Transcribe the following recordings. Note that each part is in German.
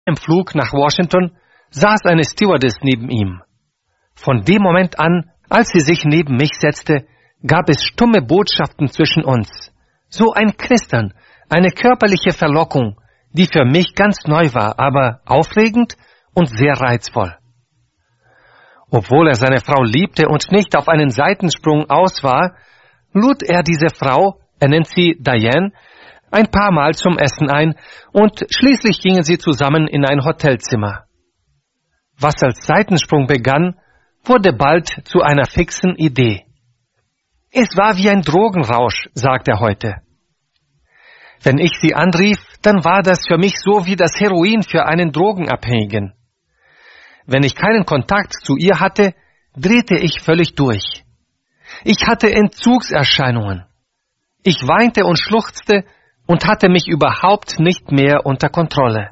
Im Flug nach Washington saß eine Stewardess neben ihm. Von dem Moment an, als sie sich neben mich setzte, gab es stumme Botschaften zwischen uns. So ein Knistern, eine körperliche Verlockung, die für mich ganz neu war, aber aufregend und sehr reizvoll. Obwohl er seine Frau liebte und nicht auf einen Seitensprung aus war, lud er diese Frau, er nennt sie Diane, ein paar Mal zum Essen ein und schließlich gingen sie zusammen in ein Hotelzimmer. Was als Seitensprung begann, wurde bald zu einer fixen Idee. Es war wie ein Drogenrausch, sagt er heute. Wenn ich sie anrief, dann war das für mich so wie das Heroin für einen Drogenabhängigen. Wenn ich keinen Kontakt zu ihr hatte, drehte ich völlig durch. Ich hatte Entzugserscheinungen. Ich weinte und schluchzte und hatte mich überhaupt nicht mehr unter Kontrolle.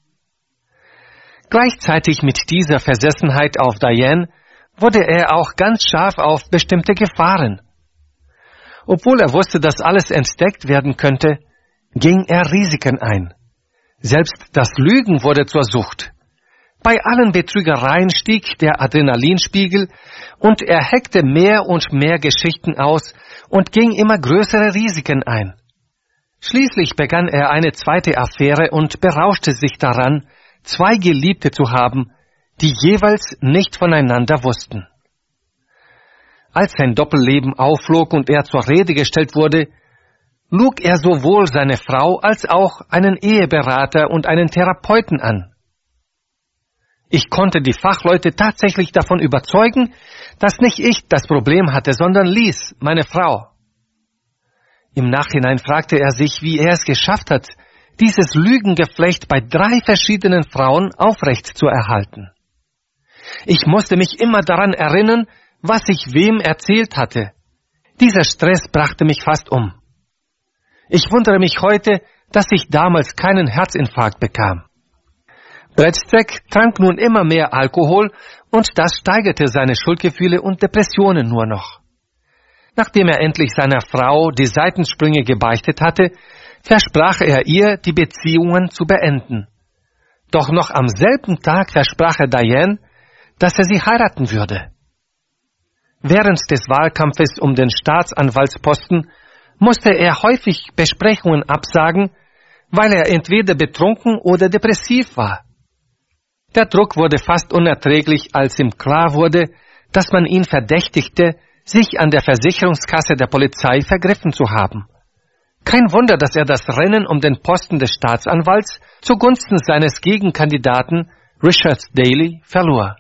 Gleichzeitig mit dieser Versessenheit auf Diane wurde er auch ganz scharf auf bestimmte Gefahren. Obwohl er wusste, dass alles entdeckt werden könnte, ging er Risiken ein. Selbst das Lügen wurde zur Sucht. Bei allen Betrügereien stieg der Adrenalinspiegel und er heckte mehr und mehr Geschichten aus und ging immer größere Risiken ein. Schließlich begann er eine zweite Affäre und berauschte sich daran, 2 Geliebte zu haben, die jeweils nicht voneinander wussten. Als sein Doppelleben aufflog und er zur Rede gestellt wurde, lug er sowohl seine Frau als auch einen Eheberater und einen Therapeuten an. Ich konnte die Fachleute tatsächlich davon überzeugen, dass nicht ich das Problem hatte, sondern Liz, meine Frau. Im Nachhinein fragte er sich, wie er es geschafft hat, dieses Lügengeflecht bei 3 verschiedenen Frauen aufrecht zu erhalten. Ich musste mich immer daran erinnern, was ich wem erzählt hatte. Dieser Stress brachte mich fast um. Ich wundere mich heute, dass ich damals keinen Herzinfarkt bekam. Brecek trank nun immer mehr Alkohol und das steigerte seine Schuldgefühle und Depressionen nur noch. Nachdem er endlich seiner Frau die Seitensprünge gebeichtet hatte, versprach er ihr, die Beziehungen zu beenden. Doch noch am selben Tag versprach er Diane, dass er sie heiraten würde. Während des Wahlkampfes um den Staatsanwaltsposten musste er häufig Besprechungen absagen, weil er entweder betrunken oder depressiv war. Der Druck wurde fast unerträglich, als ihm klar wurde, dass man ihn verdächtigte, sich an der Versicherungskasse der Polizei vergriffen zu haben. Kein Wunder, dass er das Rennen um den Posten des Staatsanwalts zugunsten seines Gegenkandidaten Richard Daley verlor.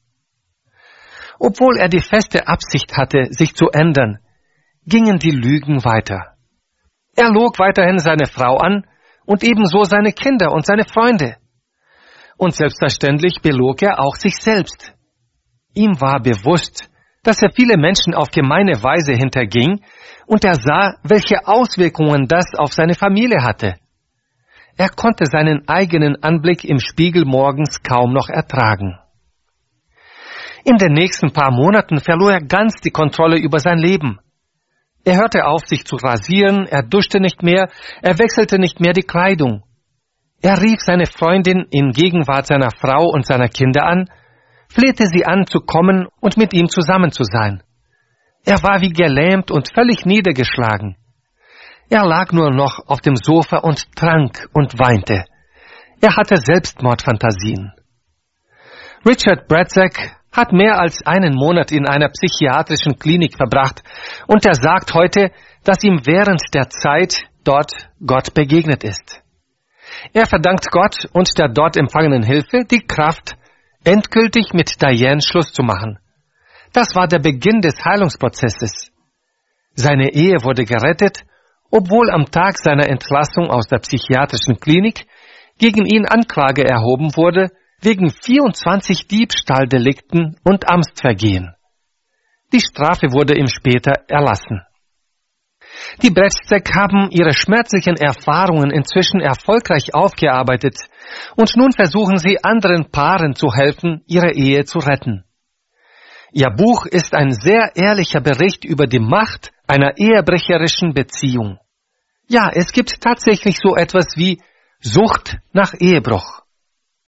Obwohl er die feste Absicht hatte, sich zu ändern, gingen die Lügen weiter. Er log weiterhin seine Frau an und ebenso seine Kinder und seine Freunde. Und selbstverständlich belog er auch sich selbst. Ihm war bewusst, dass er viele Menschen auf gemeine Weise hinterging und er sah, welche Auswirkungen das auf seine Familie hatte. Er konnte seinen eigenen Anblick im Spiegel morgens kaum noch ertragen. In den nächsten paar Monaten verlor er ganz die Kontrolle über sein Leben. Er hörte auf, sich zu rasieren, er duschte nicht mehr, er wechselte nicht mehr die Kleidung. Er rief seine Freundin in Gegenwart seiner Frau und seiner Kinder an, flehte sie an, zu kommen und mit ihm zusammen zu sein. Er war wie gelähmt und völlig niedergeschlagen. Er lag nur noch auf dem Sofa und trank und weinte. Er hatte Selbstmordfantasien. Richard Brecek hat mehr als einen Monat in einer psychiatrischen Klinik verbracht und er sagt heute, dass ihm während der Zeit dort Gott begegnet ist. Er verdankt Gott und der dort empfangenen Hilfe die Kraft, endgültig mit Diane Schluss zu machen. Das war der Beginn des Heilungsprozesses. Seine Ehe wurde gerettet, obwohl am Tag seiner Entlassung aus der psychiatrischen Klinik gegen ihn Anklage erhoben wurde, wegen 24 Diebstahldelikten und Amtsvergehen. Die Strafe wurde ihm später erlassen. Die Brecek haben ihre schmerzlichen Erfahrungen inzwischen erfolgreich aufgearbeitet und nun versuchen sie anderen Paaren zu helfen, ihre Ehe zu retten. Ihr Buch ist ein sehr ehrlicher Bericht über die Macht einer ehebrecherischen Beziehung. Ja, es gibt tatsächlich so etwas wie Sucht nach Ehebruch.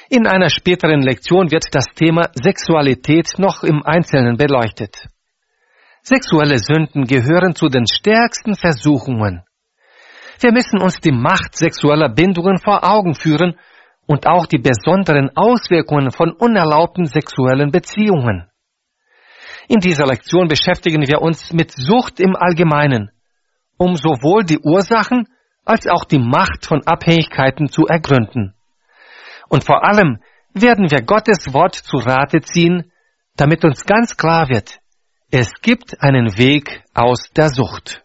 In einer späteren Lektion wird das Thema Sexualität noch im Einzelnen beleuchtet. Sexuelle Sünden gehören zu den stärksten Versuchungen. Wir müssen uns die Macht sexueller Bindungen vor Augen führen und auch die besonderen Auswirkungen von unerlaubten sexuellen Beziehungen. In dieser Lektion beschäftigen wir uns mit Sucht im Allgemeinen, um sowohl die Ursachen als auch die Macht von Abhängigkeiten zu ergründen. Und vor allem werden wir Gottes Wort zu Rate ziehen, damit uns ganz klar wird, es gibt einen Weg aus der Sucht.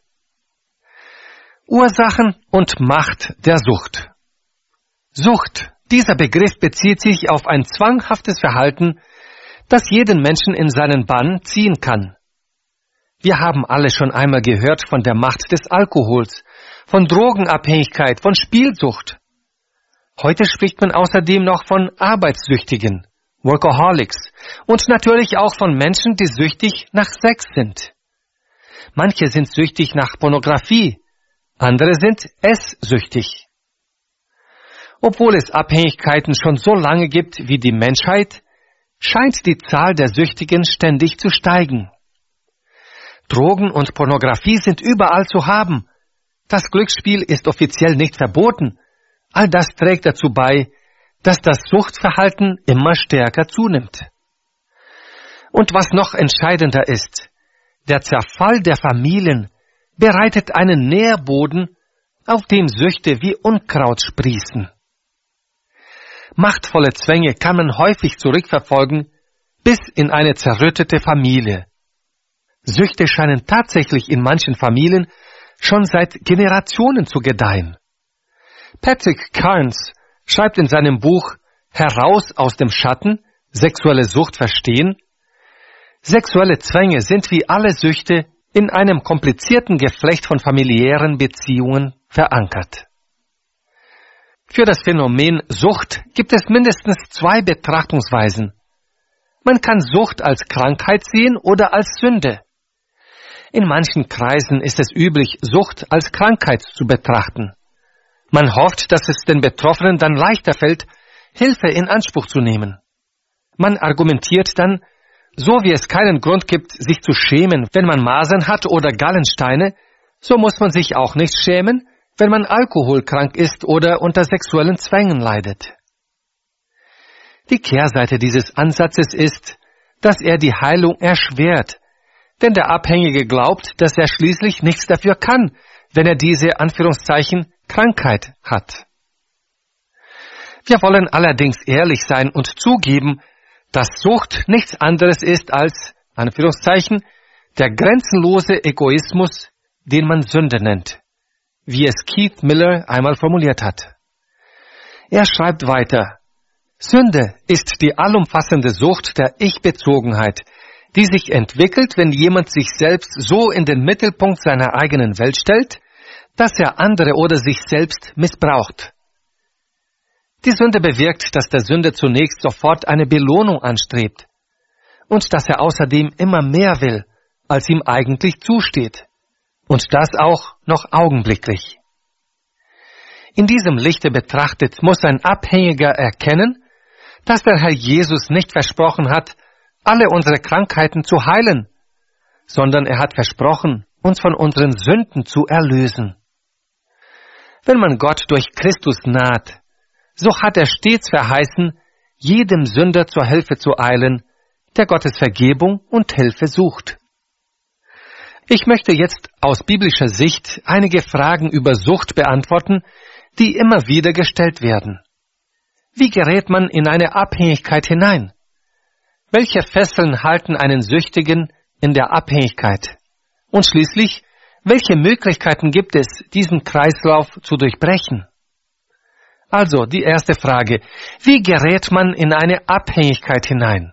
Ursachen und Macht der Sucht. Sucht, dieser Begriff bezieht sich auf ein zwanghaftes Verhalten, das jeden Menschen in seinen Bann ziehen kann. Wir haben alle schon einmal gehört von der Macht des Alkohols, von Drogenabhängigkeit, von Spielsucht. Heute spricht man außerdem noch von Arbeitssüchtigen, Workaholics, und natürlich auch von Menschen, die süchtig nach Sex sind. Manche sind süchtig nach Pornografie, andere sind esssüchtig. Obwohl es Abhängigkeiten schon so lange gibt wie die Menschheit, scheint die Zahl der Süchtigen ständig zu steigen. Drogen und Pornografie sind überall zu haben. Das Glücksspiel ist offiziell nicht verboten. All das trägt dazu bei, dass das Suchtverhalten immer stärker zunimmt. Und was noch entscheidender ist, der Zerfall der Familien bereitet einen Nährboden, auf dem Süchte wie Unkraut sprießen. Machtvolle Zwänge kann man häufig zurückverfolgen bis in eine zerrüttete Familie. Süchte scheinen tatsächlich in manchen Familien schon seit Generationen zu gedeihen. Patrick Carnes schreibt in seinem Buch Heraus aus dem Schatten, sexuelle Sucht verstehen: Sexuelle Zwänge sind wie alle Süchte in einem komplizierten Geflecht von familiären Beziehungen verankert. Für das Phänomen Sucht gibt es mindestens 2 Betrachtungsweisen. Man kann Sucht als Krankheit sehen oder als Sünde. In manchen Kreisen ist es üblich, Sucht als Krankheit zu betrachten. Man hofft, dass es den Betroffenen dann leichter fällt, Hilfe in Anspruch zu nehmen. Man argumentiert dann, so wie es keinen Grund gibt, sich zu schämen, wenn man Masern hat oder Gallensteine, so muss man sich auch nicht schämen, wenn man alkoholkrank ist oder unter sexuellen Zwängen leidet. Die Kehrseite dieses Ansatzes ist, dass er die Heilung erschwert, denn der Abhängige glaubt, dass er schließlich nichts dafür kann, wenn er diese Anführungszeichen Krankheit hat. Wir wollen allerdings ehrlich sein und zugeben, dass Sucht nichts anderes ist als, Anführungszeichen, der grenzenlose Egoismus, den man Sünde nennt, wie es Keith Miller einmal formuliert hat. Er schreibt weiter: Sünde ist die allumfassende Sucht der Ich-Bezogenheit, die sich entwickelt, wenn jemand sich selbst so in den Mittelpunkt seiner eigenen Welt stellt, dass er andere oder sich selbst missbraucht. Die Sünde bewirkt, dass der Sünder zunächst sofort eine Belohnung anstrebt und dass er außerdem immer mehr will, als ihm eigentlich zusteht, und das auch noch augenblicklich. In diesem Lichte betrachtet muss ein Abhängiger erkennen, dass der Herr Jesus nicht versprochen hat, alle unsere Krankheiten zu heilen, sondern er hat versprochen, uns von unseren Sünden zu erlösen. Wenn man Gott durch Christus naht, so hat er stets verheißen, jedem Sünder zur Hilfe zu eilen, der Gottes Vergebung und Hilfe sucht. Ich möchte jetzt aus biblischer Sicht einige Fragen über Sucht beantworten, die immer wieder gestellt werden. Wie gerät man in eine Abhängigkeit hinein? Welche Fesseln halten einen Süchtigen in der Abhängigkeit? Und schließlich, welche Möglichkeiten gibt es, diesen Kreislauf zu durchbrechen? Also, die erste Frage: Wie gerät man in eine Abhängigkeit hinein?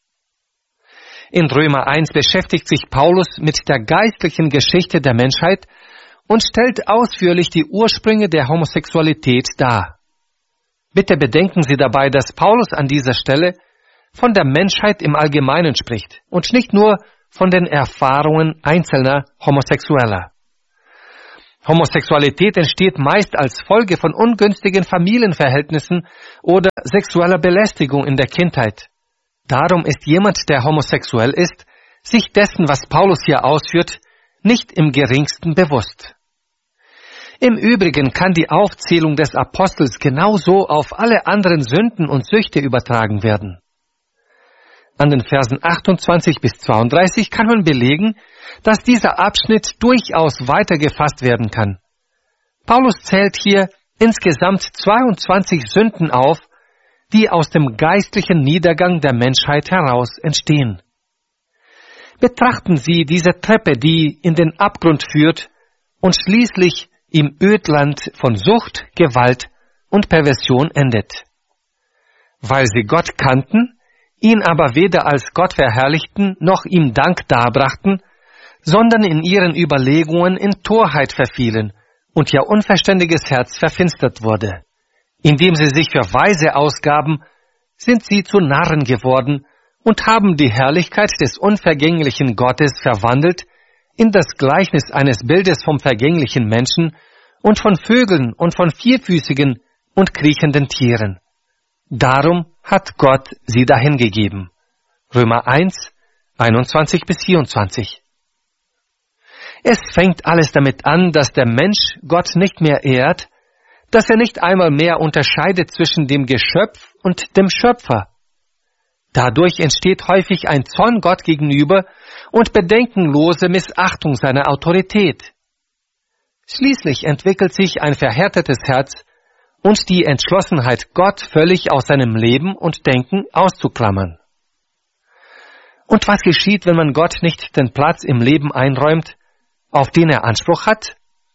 In Römer 1 beschäftigt sich Paulus mit der geistlichen Geschichte der Menschheit und stellt ausführlich die Ursprünge der Homosexualität dar. Bitte bedenken Sie dabei, dass Paulus an dieser Stelle von der Menschheit im Allgemeinen spricht und nicht nur von den Erfahrungen einzelner Homosexueller. Homosexualität entsteht meist als Folge von ungünstigen Familienverhältnissen oder sexueller Belästigung in der Kindheit. Darum ist jemand, der homosexuell ist, sich dessen, was Paulus hier ausführt, nicht im geringsten bewusst. Im Übrigen kann die Aufzählung des Apostels genauso auf alle anderen Sünden und Süchte übertragen werden. An den Versen 28 bis 32 kann man belegen, dass dieser Abschnitt durchaus weitergefasst werden kann. Paulus zählt hier insgesamt 22 Sünden auf, die aus dem geistlichen Niedergang der Menschheit heraus entstehen. Betrachten Sie diese Treppe, die in den Abgrund führt und schließlich im Ödland von Sucht, Gewalt und Perversion endet. Weil sie Gott kannten, ihn aber weder als Gott verherrlichten, noch ihm Dank darbrachten, sondern in ihren Überlegungen in Torheit verfielen und ihr unverständiges Herz verfinstert wurde. Indem sie sich für Weise ausgaben, sind sie zu Narren geworden und haben die Herrlichkeit des unvergänglichen Gottes verwandelt in das Gleichnis eines Bildes vom vergänglichen Menschen und von Vögeln und von vierfüßigen und kriechenden Tieren. Darum hat Gott sie dahingegeben. Römer 1, 21 bis 24. Es fängt alles damit an, dass der Mensch Gott nicht mehr ehrt, dass er nicht einmal mehr unterscheidet zwischen dem Geschöpf und dem Schöpfer. Dadurch entsteht häufig ein Zorn Gott gegenüber und bedenkenlose Missachtung seiner Autorität. Schließlich entwickelt sich ein verhärtetes Herz und die Entschlossenheit, Gott völlig aus seinem Leben und Denken auszuklammern. Und was geschieht, wenn man Gott nicht den Platz im Leben einräumt, auf den er Anspruch hat?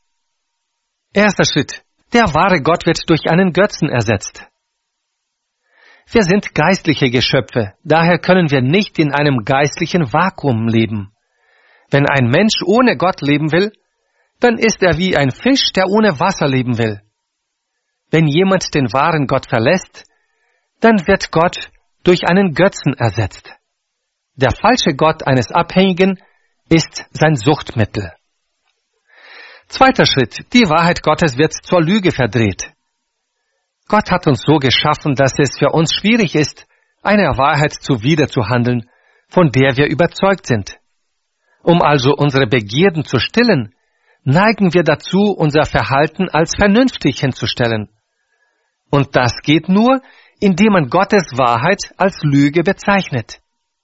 Erster Schritt. Der wahre Gott wird durch einen Götzen ersetzt. Wir sind geistliche Geschöpfe, daher können wir nicht in einem geistlichen Vakuum leben. Wenn ein Mensch ohne Gott leben will, dann ist er wie ein Fisch, der ohne Wasser leben will. Wenn jemand den wahren Gott verlässt, dann wird Gott durch einen Götzen ersetzt. Der falsche Gott eines Abhängigen ist sein Suchtmittel. Zweiter Schritt. Die Wahrheit Gottes wird zur Lüge verdreht. Gott hat uns so geschaffen, dass es für uns schwierig ist, einer Wahrheit zuwider zu handeln, von der wir überzeugt sind. Um also unsere Begierden zu stillen, neigen wir dazu, unser Verhalten als vernünftig hinzustellen. Und das geht nur, indem man Gottes Wahrheit als Lüge bezeichnet.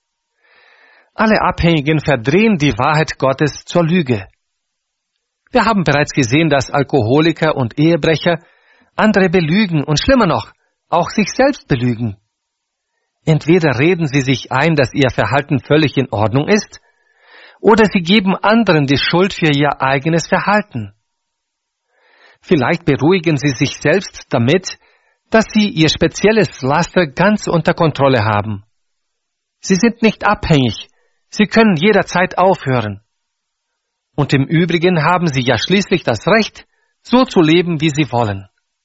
Alle Abhängigen verdrehen die Wahrheit Gottes zur Lüge. Wir haben bereits gesehen, dass Alkoholiker und Ehebrecher andere belügen und schlimmer noch, auch sich selbst belügen. Entweder reden sie sich ein, dass ihr Verhalten völlig in Ordnung ist, oder sie geben anderen die Schuld für ihr eigenes Verhalten. Vielleicht beruhigen sie sich selbst damit, dass sie ihr spezielles Laster ganz unter Kontrolle haben. Sie sind nicht abhängig, sie können jederzeit aufhören. Und im Übrigen haben sie ja schließlich das Recht, so zu leben, wie sie wollen.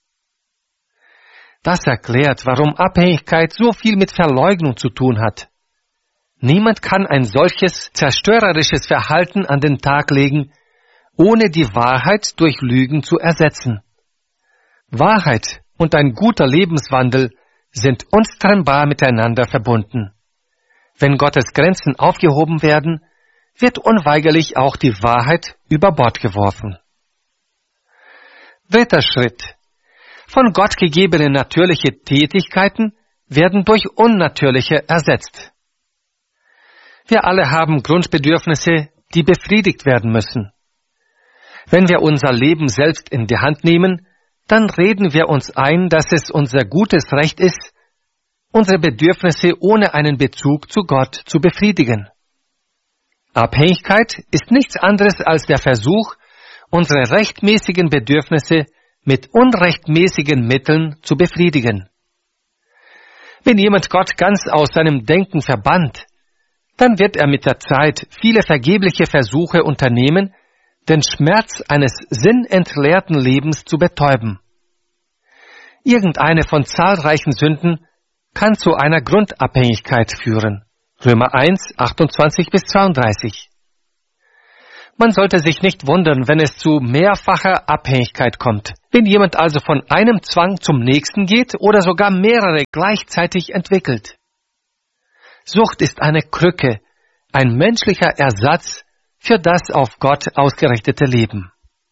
Das erklärt, warum Abhängigkeit so viel mit Verleugnung zu tun hat. Niemand kann ein solches zerstörerisches Verhalten an den Tag legen, ohne die Wahrheit durch Lügen zu ersetzen. Wahrheit und ein guter Lebenswandel sind untrennbar miteinander verbunden. Wenn Gottes Grenzen aufgehoben werden, wird unweigerlich auch die Wahrheit über Bord geworfen. Dritter Schritt. Von Gott gegebene natürliche Tätigkeiten werden durch unnatürliche ersetzt. Wir alle haben Grundbedürfnisse, die befriedigt werden müssen. Wenn wir unser Leben selbst in die Hand nehmen, dann reden wir uns ein, dass es unser gutes Recht ist, unsere Bedürfnisse ohne einen Bezug zu Gott zu befriedigen. Abhängigkeit ist nichts anderes als der Versuch, unsere rechtmäßigen Bedürfnisse mit unrechtmäßigen Mitteln zu befriedigen. Wenn jemand Gott ganz aus seinem Denken verbannt, dann wird er mit der Zeit viele vergebliche Versuche unternehmen, den Schmerz eines sinnentleerten Lebens zu betäuben. Irgendeine von zahlreichen Sünden kann zu einer Grundabhängigkeit führen. Römer 1, 28 bis 32. Man sollte sich nicht wundern, wenn es zu mehrfacher Abhängigkeit kommt. Wenn jemand also von einem Zwang zum nächsten geht oder sogar mehrere gleichzeitig entwickelt. Sucht ist eine Krücke, ein menschlicher Ersatz für das auf Gott ausgerichtete Leben.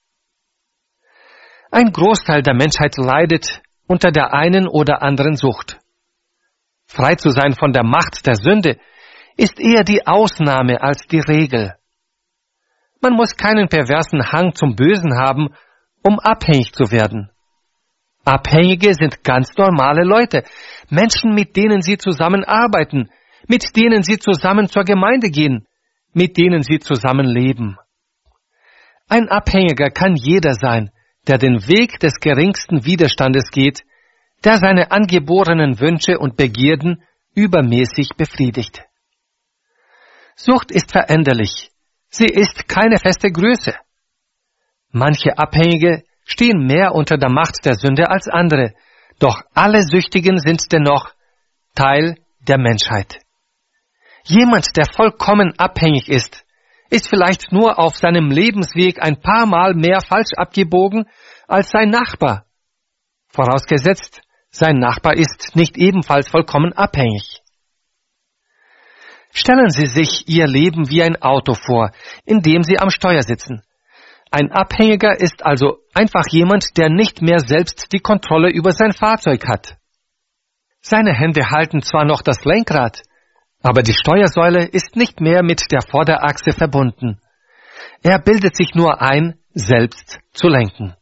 Ein Großteil der Menschheit leidet unter der einen oder anderen Sucht. Frei zu sein von der Macht der Sünde ist eher die Ausnahme als die Regel. Man muss keinen perversen Hang zum Bösen haben, um abhängig zu werden. Abhängige sind ganz normale Leute, Menschen, mit denen sie zusammenarbeiten, mit denen sie zusammen zur Gemeinde gehen, mit denen sie zusammen leben. Ein Abhängiger kann jeder sein, der den Weg des geringsten Widerstandes geht, der seine angeborenen Wünsche und Begierden übermäßig befriedigt. Sucht ist veränderlich. Sie ist keine feste Größe. Manche Abhängige stehen mehr unter der Macht der Sünde als andere, doch alle Süchtigen sind dennoch Teil der Menschheit. Jemand, der vollkommen abhängig ist vielleicht nur auf seinem Lebensweg ein paar Mal mehr falsch abgebogen als sein Nachbar. Vorausgesetzt, sein Nachbar ist nicht ebenfalls vollkommen abhängig. Stellen Sie sich Ihr Leben wie ein Auto vor, in dem Sie am Steuer sitzen. Ein Abhängiger ist also einfach jemand, der nicht mehr selbst die Kontrolle über sein Fahrzeug hat. Seine Hände halten zwar noch das Lenkrad, aber die Steuersäule ist nicht mehr mit der Vorderachse verbunden. Er bildet sich nur ein, selbst zu lenken.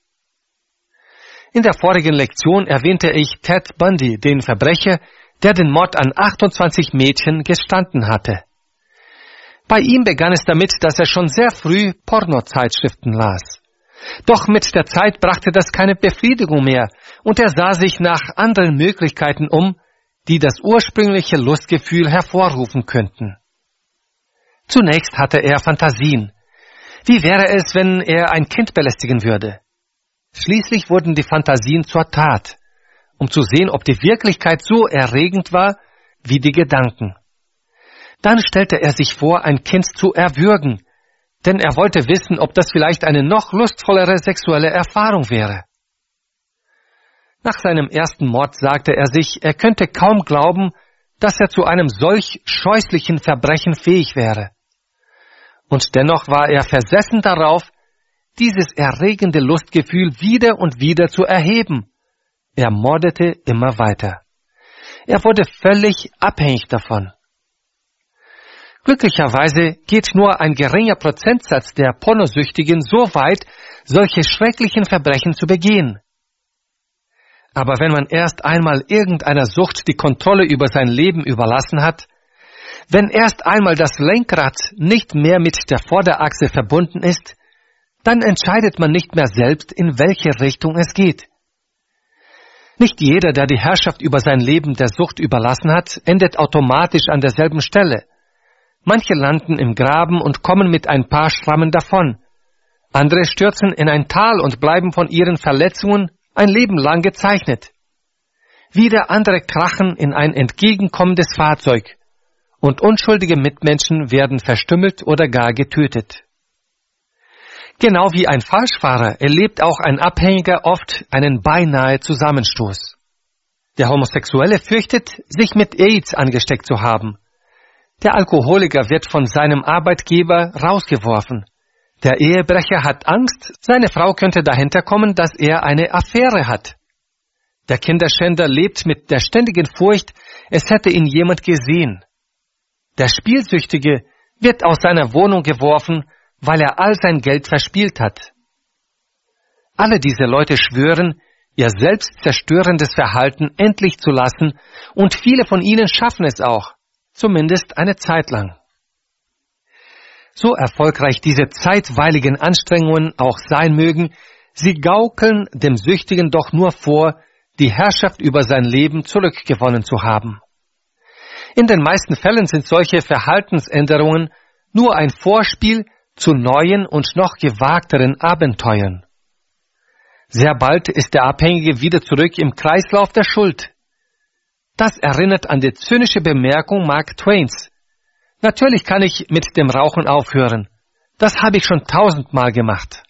In der vorigen Lektion erwähnte ich Ted Bundy, den Verbrecher, der den Mord an 28 Mädchen gestanden hatte. Bei ihm begann es damit, dass er schon sehr früh Pornozeitschriften las. Doch mit der Zeit brachte das keine Befriedigung mehr und er sah sich nach anderen Möglichkeiten um, die das ursprüngliche Lustgefühl hervorrufen könnten. Zunächst hatte er Fantasien. Wie wäre es, wenn er ein Kind belästigen würde? Schließlich wurden die Fantasien zur Tat, um zu sehen, ob die Wirklichkeit so erregend war wie die Gedanken. Dann stellte er sich vor, ein Kind zu erwürgen, denn er wollte wissen, ob das vielleicht eine noch lustvollere sexuelle Erfahrung wäre. Nach seinem ersten Mord sagte er sich, er könnte kaum glauben, dass er zu einem solch scheußlichen Verbrechen fähig wäre. Und dennoch war er versessen darauf, dieses erregende Lustgefühl wieder und wieder zu erheben. Er mordete immer weiter. Er wurde völlig abhängig davon. Glücklicherweise geht nur ein geringer Prozentsatz der Pornosüchtigen so weit, solche schrecklichen Verbrechen zu begehen. Aber wenn man erst einmal irgendeiner Sucht die Kontrolle über sein Leben überlassen hat, wenn erst einmal das Lenkrad nicht mehr mit der Vorderachse verbunden ist, dann entscheidet man nicht mehr selbst, in welche Richtung es geht. Nicht jeder, der die Herrschaft über sein Leben der Sucht überlassen hat, endet automatisch an derselben Stelle. Manche landen im Graben und kommen mit ein paar Schrammen davon. Andere stürzen in ein Tal und bleiben von ihren Verletzungen ein Leben lang gezeichnet. Wieder andere krachen in ein entgegenkommendes Fahrzeug und unschuldige Mitmenschen werden verstümmelt oder gar getötet. Genau wie ein Falschfahrer erlebt auch ein Abhängiger oft einen beinahe Zusammenstoß. Der Homosexuelle fürchtet, sich mit AIDS angesteckt zu haben. Der Alkoholiker wird von seinem Arbeitgeber rausgeworfen. Der Ehebrecher hat Angst, seine Frau könnte dahinter kommen, dass er eine Affäre hat. Der Kinderschänder lebt mit der ständigen Furcht, es hätte ihn jemand gesehen. Der Spielsüchtige wird aus seiner Wohnung geworfen, weil er all sein Geld verspielt hat. Alle diese Leute schwören, ihr selbstzerstörendes Verhalten endlich zu lassen, und viele von ihnen schaffen es auch, zumindest eine Zeit lang. So erfolgreich diese zeitweiligen Anstrengungen auch sein mögen, sie gaukeln dem Süchtigen doch nur vor, die Herrschaft über sein Leben zurückgewonnen zu haben. In den meisten Fällen sind solche Verhaltensänderungen nur ein Vorspiel zu neuen und noch gewagteren Abenteuern. Sehr bald ist der Abhängige wieder zurück im Kreislauf der Schuld. Das erinnert an die zynische Bemerkung Mark Twains: Natürlich kann ich mit dem Rauchen aufhören, Das habe ich schon 1000-mal gemacht.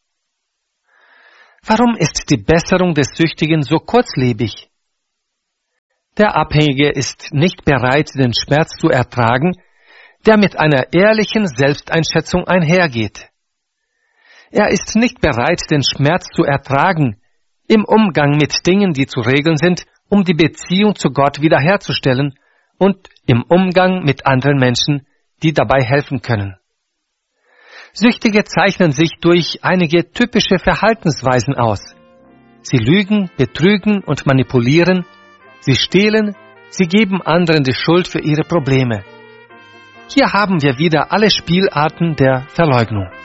Warum ist die Besserung des Süchtigen so kurzlebig? Der Abhängige ist nicht bereit, den Schmerz zu ertragen, der mit einer ehrlichen Selbsteinschätzung einhergeht. Er ist nicht bereit, den Schmerz zu ertragen, im Umgang mit Dingen, die zu regeln sind, um die Beziehung zu Gott wiederherzustellen und im Umgang mit anderen Menschen, die dabei helfen können. Süchtige zeichnen sich durch einige typische Verhaltensweisen aus. Sie lügen, betrügen und manipulieren, sie stehlen, sie geben anderen die Schuld für ihre Probleme. Hier haben wir wieder alle Spielarten der Verleugnung.